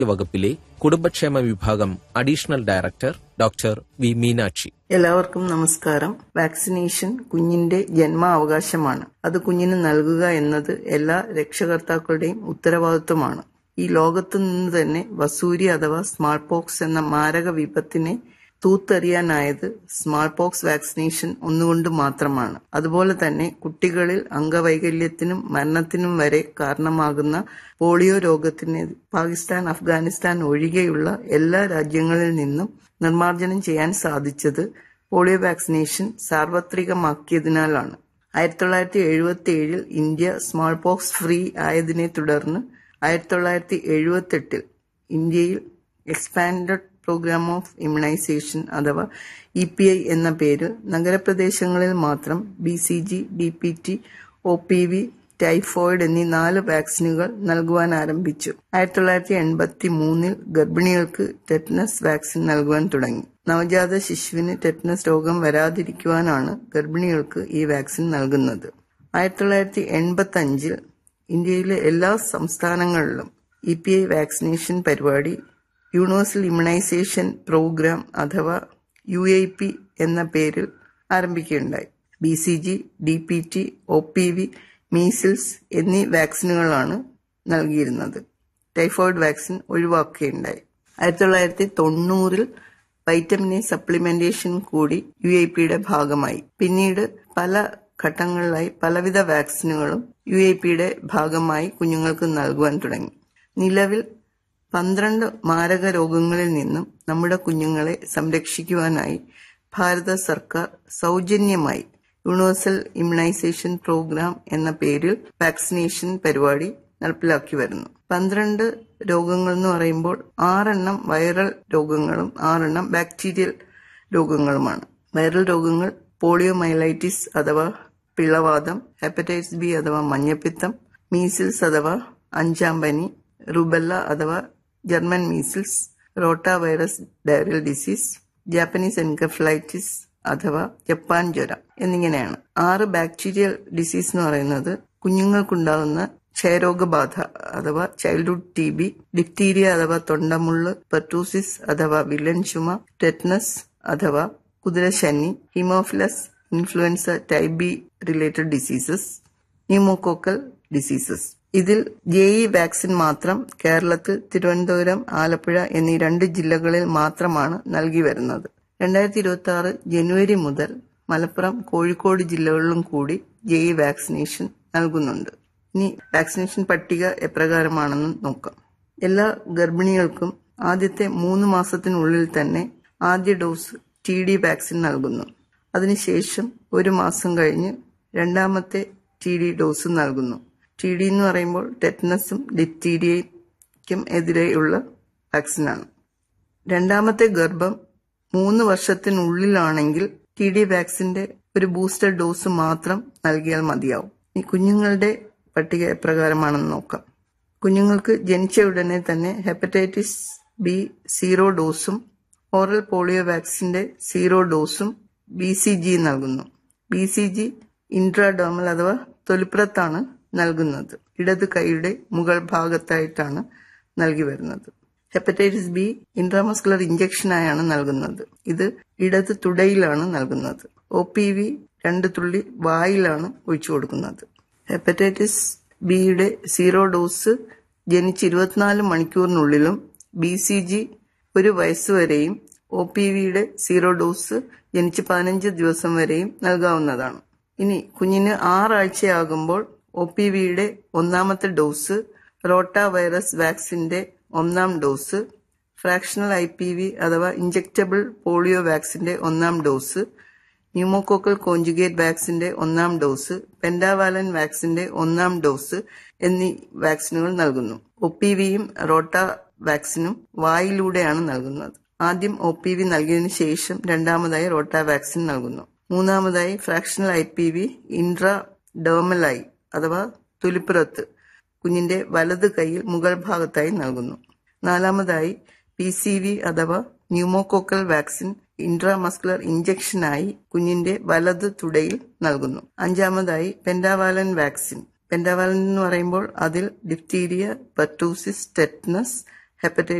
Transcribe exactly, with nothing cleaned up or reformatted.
വകുപ്പിലെ കുടുംബക്ഷേമ വിഭാഗം additional director doctor V Meenakshi. എല്ലാവർക്കും നമസ്കാരം. വാക്സിനേഷൻ കുഞ്ഞിന്റെ ജന്മാവകാശമാണ്. അത് കുഞ്ഞിന് നൽകുക എന്നത് എല്ലാ രക്ഷകർത്താക്കളുടെയും ഉത്തരവാദിത്വമാണ്. ഈ ലോകത്തു നിന്ന് തന്നെ വസൂരി അഥവാ സ്മാൾ പോക്സ് എന്ന മാരക വിപത്തിനെ തൂത്തെറിയാനായത് സ്മാൾ പോക്സ് വാക്സിനേഷൻ ഒന്നുകൊണ്ട് മാത്രമാണ്. അതുപോലെ തന്നെ കുട്ടികളിൽ അംഗവൈകല്യത്തിനും മരണത്തിനും വരെ കാരണമാകുന്ന പോളിയോ രോഗത്തിന് പാകിസ്ഥാൻ, അഫ്ഗാനിസ്ഥാൻ ഒഴികെയുള്ള എല്ലാ രാജ്യങ്ങളിൽ നിന്നും നിർമ്മാർജ്ജനം ചെയ്യാൻ സാധിച്ചത് പോളിയോ വാക്സിനേഷൻ സാർവത്രികമാക്കിയതിനാലാണ്. ആയിരത്തി തൊള്ളായിരത്തി എഴുപത്തി ഏഴിൽ ഇന്ത്യ സ്മാൾ പോക്സ് ഫ്രീ ആയതിനെ തുടർന്ന് ആയിരത്തി തൊള്ളായിരത്തി എഴുപത്തി എട്ടിൽ ഇന്ത്യയിൽ എക്സ്പാൻഡഡ് പ്രോഗ്രാം ഓഫ് ഇമ്മ്യൂണൈസേഷൻ അഥവാ ഇ പി ഐ എന്ന പേരിൽ നഗരപ്രദേശങ്ങളിൽ മാത്രം B C G, D P T, O P V, typhoid എന്നീ നാല് വാക്സിനുകൾ നൽകുവാൻ ആരംഭിച്ചു. ആയിരത്തി തൊള്ളായിരത്തി എൺപത്തി മൂന്നിൽ ഗർഭിണികൾക്ക് ടെറ്റനസ് വാക്സിൻ നൽകുവാൻ തുടങ്ങി. നവജാത ശിശുവിന് ടെറ്റനസ് രോഗം വരാതിരിക്കുവാനാണ് ഗർഭിണികൾക്ക് ഈ വാക്സിൻ നൽകുന്നത്. ആയിരത്തി തൊള്ളായിരത്തി എൺപത്തി അഞ്ചിൽ ഇന്ത്യയിലെ എല്ലാ സംസ്ഥാനങ്ങളിലും ഇ പി ഐ വാക്സിനേഷൻ പരിപാടി യൂണിവേഴ്സൽ ഇമ്മ്യൂണൈസേഷൻ പ്രോഗ്രാം അഥവാ യു ഐ പി എന്ന പേരിൽ ആരംഭിക്കുകയുണ്ടായി. B C G, D P T, O P V, measles എന്നീ വാക്സിനുകളാണ് നൽകിയിരുന്നത്. Typhoid vaccine ഒഴിവാക്കുകയുണ്ടായി. ആയിരത്തി തൊള്ളായിരത്തി തൊണ്ണൂറിൽ വൈറ്റമിൻ എ സപ്ലിമെന്റേഷൻ കൂടി യു ഐ പിയുടെ ഭാഗമായി. പിന്നീട് പല ഘട്ടങ്ങളിലായി പലവിധ വാക്സിനുകളും യു ഐ പിയുടെ ഭാഗമായി കുഞ്ഞുങ്ങൾക്ക് നൽകുവാൻ തുടങ്ങി. നിലവിൽ പന്ത്രണ്ട് മാരക രോഗങ്ങളിൽ നിന്നും നമ്മുടെ കുഞ്ഞുങ്ങളെ സംരക്ഷിക്കുവാനായി ഭാരത സർക്കാർ സൗജന്യമായി യൂണിവേഴ്സൽ ഇമ്മ്യൂണൈസേഷൻ പ്രോഗ്രാം എന്ന പേരിൽ വാക്സിനേഷൻ പരിപാടി നടപ്പിലാക്കി വരുന്നു. പന്ത്രണ്ട് രോഗങ്ങൾ എന്ന് പറയുമ്പോൾ ആറെണ്ണം വൈറൽ രോഗങ്ങളും ആറെണ്ണം ബാക്ടീരിയൽ രോഗങ്ങളുമാണ്. വൈറൽ രോഗങ്ങൾ പോളിയോമൈലൈറ്റിസ് അഥവാ പിളവാതം, ഹെപ്പറ്റൈറ്റിസ് ബി അഥവാ മഞ്ഞപ്പിത്തം, മീസിൽസ് അഥവാ അഞ്ചാം പനി, റുബെല്ല അഥവാ German measles, rota virus diarrhoeal disease, Japanese encephalitis അഥവാ ജപ്പാൻ ജ്വരം എന്നിങ്ങനെയാണ്. ആറ് ബാക്ടീരിയൽ ഡിസീസ് എന്ന് പറയുന്നത് കുഞ്ഞുങ്ങൾക്കുണ്ടാകുന്ന ക്ഷയരോഗബാധ അഥവാ ചൈൽഡ്ഹുഡ് ടി ബി, ഡിഫ്തീരിയ അഥവാ തൊണ്ടമുള്ള്, പെർട്ടൂസിസ് അഥവാ വില്ലൻ ചുമ, ടെറ്റനസ് അഥവാ കുതിരശനി, Haemophilus influenza type be related diseases, pneumococcal diseases. ഇതിൽ ജെ ഇ വാക്സിൻ മാത്രം കേരളത്തിൽ തിരുവനന്തപുരം, ആലപ്പുഴ എന്നീ രണ്ട് ജില്ലകളിൽ മാത്രമാണ് നൽകി വരുന്നത്. രണ്ടായിരത്തി ഇരുപത്തി ആറ് ജനുവരി മുതൽ മലപ്പുറം, കോഴിക്കോട് ജില്ലകളിലും കൂടി ജെ ഇ വാക്സിനേഷൻ നൽകുന്നുണ്ട്. ഇനി വാക്സിനേഷൻ പട്ടിക എപ്രകാരമാണെന്ന് നോക്കാം. എല്ലാ ഗർഭിണികൾക്കും ആദ്യത്തെ മൂന്ന് മാസത്തിനുള്ളിൽ തന്നെ ആദ്യ ഡോസ് ടി ഡി വാക്സിൻ നൽകുന്നു. അതിനുശേഷം ഒരു മാസം കഴിഞ്ഞ് രണ്ടാമത്തെ ടി ഡി ഡോസ് നൽകുന്നു. ടി ഡി എന്ന് പറയുമ്പോൾ ടെറ്റനസും ഡിഫ്തീരിയയ്ക്കും എതിരെയുള്ള വാക്സിനാണ്. രണ്ടാമത്തെ ഗർഭം മൂന്ന് വർഷത്തിനുള്ളിലാണെങ്കിൽ ടി ഡി വാക്സിന്റെ ഒരു ബൂസ്റ്റർ ഡോസ് മാത്രം നൽകിയാൽ മതിയാവും. ഈ കുഞ്ഞുങ്ങളുടെ പട്ടിക എപ്രകാരമാണെന്ന് നോക്കാം. കുഞ്ഞുങ്ങൾക്ക് ജനിച്ച ഉടനെ തന്നെ hepatitis B zero ഡോസും oral polio വാക്സിന്റെ സീറോ ഡോസും ബി സി ജി നൽകുന്നു. ബി സി ജി ഇൻട്രാഡേമൽ അഥവാ തൊലിപ്പുറത്താണ് നൽകുന്നത്. ഇടത് കൈയുടെ മുകൾ ഭാഗത്തായിട്ടാണ് നൽകി വരുന്നത്. ഹെപ്പറ്റൈറ്റിസ് ബി ഇൻട്രാമസ്കുലർ ഇഞ്ചക്ഷനായാണ് നൽകുന്നത്. ഇത് ഇടത് തുടയിലാണ് നൽകുന്നത്. ഒ പി വി രണ്ട് തുള്ളി വായിലാണ് ഒഴിച്ചു കൊടുക്കുന്നത്. ഹെപ്പറ്റൈറ്റിസ് ബിയുടെ സീറോ ഡോസ് ജനിച്ച് ഇരുപത്തിനാല് മണിക്കൂറിനുള്ളിലും ബി സി ജി ഒരു വയസ്സുവരെയും ഒ പി വിയുടെ സീറോ ഡോസ് ജനിച്ച് പതിനഞ്ച് ദിവസം വരെയും നൽകാവുന്നതാണ്. ഇനി കുഞ്ഞിന് ആറാഴ്ചയാകുമ്പോൾ ഒ പി വിയുടെ ഒന്നാമത്തെ ഡോസ്, റോട്ടാ വൈറസ് വാക്സിന്റെ ഒന്നാം dose, fractional I P V അഥവാ ഇഞ്ചക്റ്റബിൾ പോളിയോ വാക്സിന്റെ ഒന്നാം ഡോസ്, ന്യൂമോകോക്കൽ കോഞ്ചുഗേറ്റ് വാക്സിന്റെ ഒന്നാം ഡോസ്, പെൻഡാവാലൻ വാക്സിന്റെ ഒന്നാം ഡോസ് എന്നീ വാക്സിനുകൾ നൽകുന്നു. ഒ പി വിയും റോട്ടാ വാക്സിനും വായിലൂടെയാണ് നൽകുന്നത്. ആദ്യം ഒ പി വി നൽകിയതിനു ശേഷം രണ്ടാമതായി റോട്ടാ വാക്സിൻ നൽകുന്നു. മൂന്നാമതായി fractional I P V intra ഡേർമലായി അഥവാ തൊലിപ്പുറത്ത് കുഞ്ഞിന്റെ വലത് കൈയിൽ മുകൾ ഭാഗത്തായി നൽകുന്നു. നാലാമതായി പി സി വി അഥവാ ന്യൂമോകോക്കൽ വാക്സിൻ ഇൻട്രാമസ്കുലർ ഇഞ്ചക്ഷനായി കുഞ്ഞിന്റെ വലത് തുടയിൽ നൽകുന്നു. അഞ്ചാമതായി പെൻഡാവാലൻ വാക്സിൻ. പെൻഡാവാലൻ എന്ന് പറയുമ്പോൾ അതിൽ ഡിഫ്തീരിയ, പെർട്ടൂസിസ്, ടെറ്റനസ്, ഹെപ്പറ്റൈറ്റിസ്